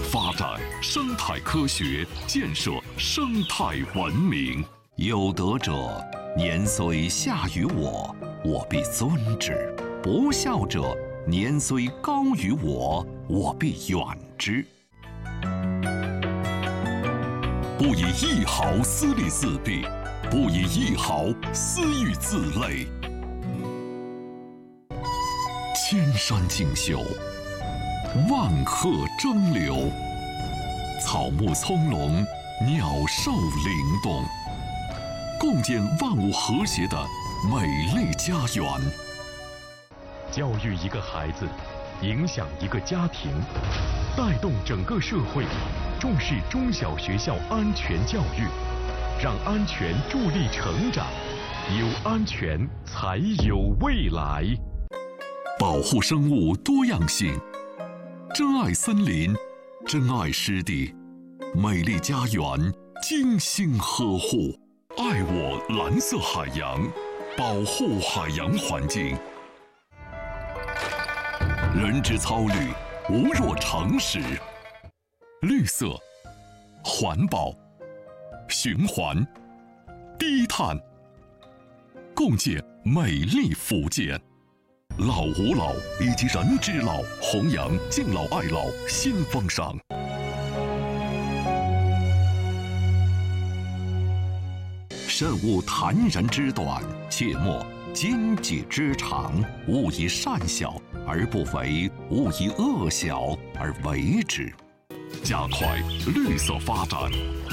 发展生态科学，建设生态文明。有德者，年虽下于我，我必尊之；不孝者，年虽高于我，我必远之。不以一毫私利自弊，不以一毫私欲自累。千山竞秀，万壑争流，草木葱茏，鸟兽灵动，共建万物和谐的美丽家园。 教育一个孩子，影响一个家庭，带动整个社会，重视中小学校安全教育，让安全助力成长，有安全才有未来。 保护生物多样性，珍爱森林，珍爱湿地，美丽家园精心呵护，爱我蓝色海洋，保护海洋环境。人之操虑，无若诚实。绿色、环保、循环、低碳，共建美丽福建。老吾老以及人之老，弘扬敬老爱老新风尚。慎勿谈人之短，切莫奸己之长。勿以善小而不为，勿以恶小而为之。加快绿色发展，